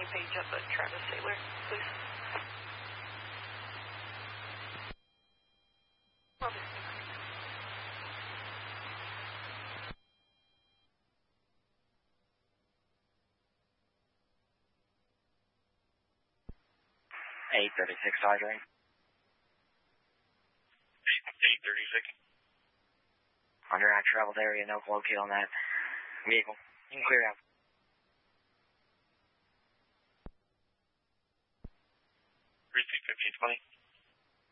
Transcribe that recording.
page up at Travis Sailor, please. Obviously. 836, Audrey. 836. Under our traveled area, no locate on that vehicle. You can clear out. 1520.